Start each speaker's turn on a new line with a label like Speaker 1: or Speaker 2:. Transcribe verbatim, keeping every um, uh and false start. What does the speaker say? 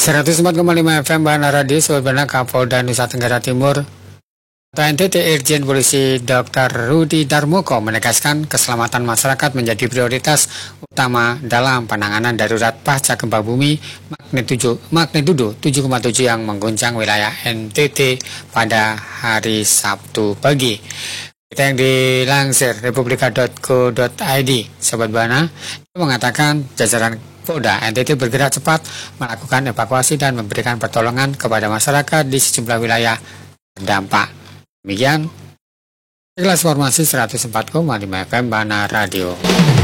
Speaker 1: seratus empat koma lima F M Bana Radio, Sobat Bana, Kapolda Nusa Tenggara Timur atau N T T Irjen Polisi dokter Rudi Darmoko menegaskan keselamatan masyarakat menjadi prioritas utama dalam penanganan darurat pasca gempa bumi magnitudo magnitudo tujuh koma tujuh yang mengguncang wilayah N T T pada hari Sabtu pagi. Kita yang dilansir republika dot co dot i d, Sobat Bana, mengatakan jajaran Polda N T T bergerak cepat melakukan evakuasi dan memberikan pertolongan kepada masyarakat di sejumlah wilayah terdampak. Demikian kelas formasi seratus empat koma lima F M Bana Radio.